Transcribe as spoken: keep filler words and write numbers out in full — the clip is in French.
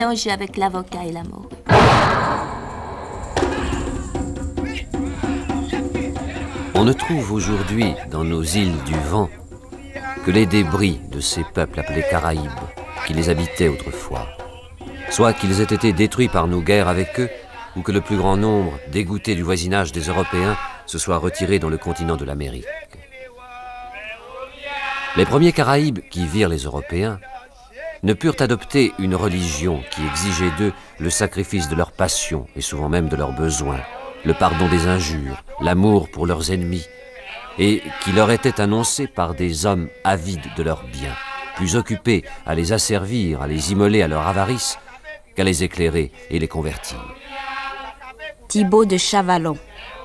mélangé avec l'avocat et la morue. On ne trouve aujourd'hui dans nos îles du vent que les débris de ces peuples appelés Caraïbes qui les habitaient autrefois. Soit qu'ils aient été détruits par nos guerres avec eux, ou que le plus grand nombre, dégoûtés du voisinage des Européens, se soit retiré dans le continent de l'Amérique. Les premiers Caraïbes qui virent les Européens ne purent adopter une religion qui exigeait d'eux le sacrifice de leurs passions et souvent même de leurs besoins, le pardon des injures, l'amour pour leurs ennemis, et qui leur était annoncé par des hommes avides de leurs biens, plus occupés à les asservir, à les immoler à leur avarice, qu'à les éclairer et les convertir. Thibaut de Chavalon.